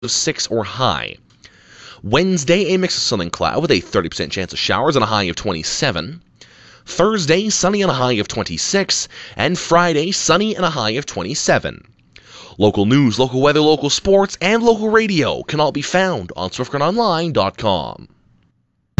of 6 or high. Wednesday, a mix of sun and cloud with a 30% chance of showers and a high of 27. Thursday, sunny and a high of 26. And Friday, sunny and a high of 27. Local news, local weather, local sports, and local radio can all be found on SwiftGridOnline.com.